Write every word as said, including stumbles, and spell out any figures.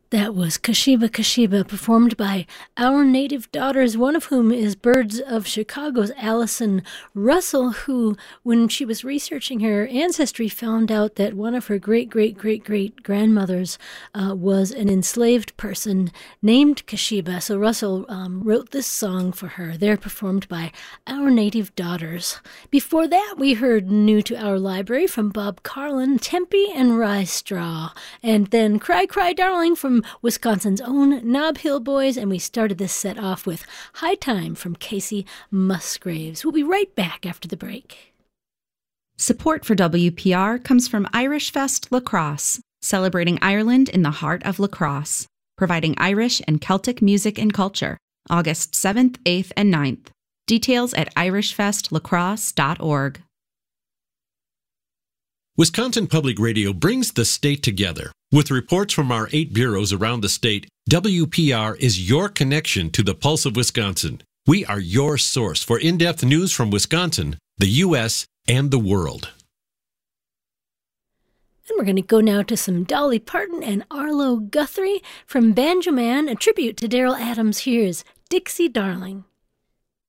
That was Kashiba Kashiba, performed by Our Native Daughters, one of whom is Birds of Chicago's Allison Russell, who, when she was researching her ancestry, found out that one of her great-great-great-great-grandmothers uh, was an enslaved person named Kashiba. So Russell um, wrote this song for her. They're performed by Our Native Daughters. Before that, we heard New to Our Library from Bob Carlin, Tempe and Rye Straw, and then Cry Cry Darling from Wisconsin's own Nob Hill Boys, and we started this set off with High Time from Casey Musgraves. We'll be right back after the break. Support for W P R comes from Irish Fest Lacrosse, celebrating Ireland in the heart of lacrosse, providing Irish and Celtic music and culture, August seventh, eighth, and ninth. Details at irish fest lacrosse dot org. Wisconsin Public Radio brings the state together. With reports from our eight bureaus around the state, W P R is your connection to the pulse of Wisconsin. We are your source for in-depth news from Wisconsin, the U S, and the world. And we're going to go now to some Dolly Parton and Arlo Guthrie from Banjo Man, a tribute to Daryl Adams. Here's Dixie Darling.